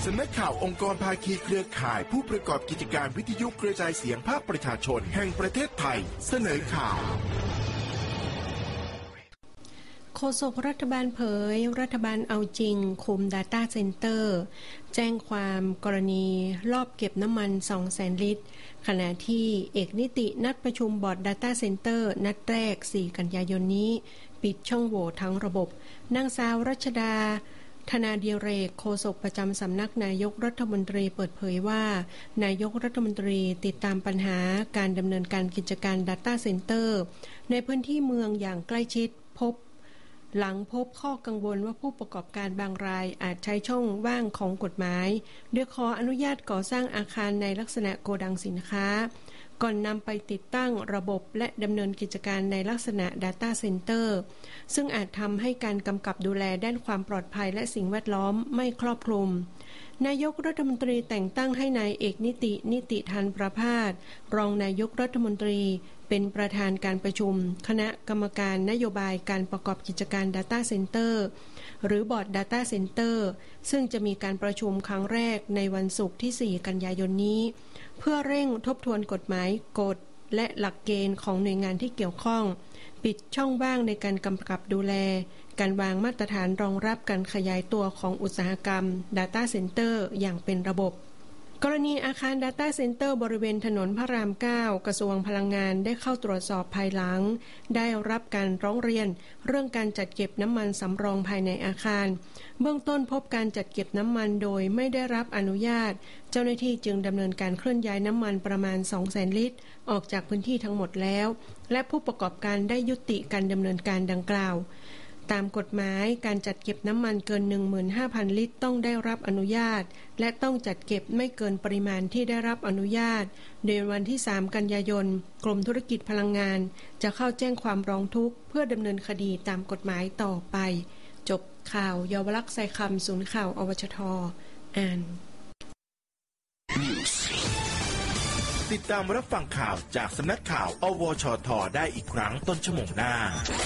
สำนักข่าวองค์กรภาคีเครือข่ายผู้ประกอบกิจการวิทยุกระจายเสียงภาคประชาชนแห่งประเทศไทยเสนอข่าวโฆษกรัฐบาลเผยรัฐบาลเอาจริงคุม Data Center แจ้งความกรณีลอบเก็บน้ำมัน 200,000 ลิตรขณะที่เอกนิตินัดประชุมบอร์ด Data Center นัดแรก 4 กันยายนนี้ปิดช่องโหว่ทั้งระบบนางสาวรัชดาธนาดิเรกโฆษกประจำสำนักนายกรัฐมนตรีเปิดเผยว่านายกรัฐมนตรีติดตามปัญหาการดำเนินการกิจการ Data Center ในพื้นที่เมืองอย่างใกล้ชิดหลังพบข้อกังวลว่าผู้ประกอบการบางรายอาจใช้ช่องว่างของกฎหมายด้วยขออนุญาตก่อสร้างอาคารในลักษณะโกดังสินค้าก่อนนำไปติดตั้งระบบและดำเนินกิจการในลักษณะ Data Center ซึ่งอาจทำให้การกำกับดูแลด้านความปลอดภัยและสิ่งแวดล้อมไม่ครอบคลุมนายกรัฐมนตรีแต่งตั้งให้นายเอกนิติธันประภาสรองนายกรัฐมนตรีเป็นประธานการประชุมคณะกรรมการนโยบายการประกอบกิจการ Data Center หรือบอร์ด Data Center ซึ่งจะมีการประชุมครั้งแรกในวันศุกร์ที่ 4 กันยายนนี้เพื่อเร่งทบทวนกฎหมายกฎและหลักเกณฑ์ของหน่วยงานที่เกี่ยวข้องปิดช่องว่างในการกำกับดูแลการวางมาตรฐานรองรับการขยายตัวของอุตสาหกรรม Data Center อย่างเป็นระบบกรณีอาคาร Data Center บริเวณถนนพระราม 9 กระทรวงพลังงานได้เข้าตรวจสอบภายหลังได้รับการร้องเรียนเรื่องการจัดเก็บน้ำมันสำรองภายในอาคารเบื้องต้นพบการจัดเก็บน้ำมันโดยไม่ได้รับอนุญาตเจ้าหน้าที่จึงดำเนินการเคลื่อนย้ายน้ำมันประมาณ 200,000 ลิตรออกจากพื้นที่ทั้งหมดแล้วและผู้ประกอบการได้ยุติการดำเนินการดังกล่าวตามกฎหมายการจัดเก็บน้ำมันเกิน 15,000 ลิตรต้องได้รับอนุญาตและต้องจัดเก็บไม่เกินปริมาณที่ได้รับอนุญาตโดยวันที่ 3 กันยายนกรมธุรกิจพลังงานจะเข้าแจ้งความร้องทุกข์เพื่อดำเนินคดีตามกฎหมายต่อไปจบข่าวเยาวลักษณ์ไซคำศูนย์ข่าวอวชท.อ่านติดตามรับฟังข่าวจากสำนักข่าวอวชท.ได้อีกครั้งต้นชั่วโมงหน้า